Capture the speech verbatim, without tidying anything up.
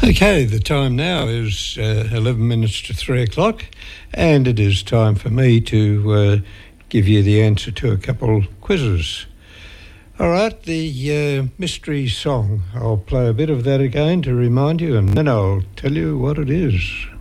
Okay, the time now is uh, eleven minutes to three o'clock, and it is time for me to uh, give you the answer to a couple quizzes. All right, the uh, mystery song. I'll play a bit of that again to remind you, and then I'll tell you what it is.